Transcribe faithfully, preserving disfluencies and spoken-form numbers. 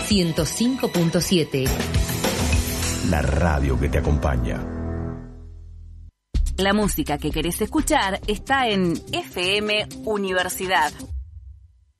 ciento cinco punto siete. La radio que te acompaña. La música que querés escuchar está en F M Universidad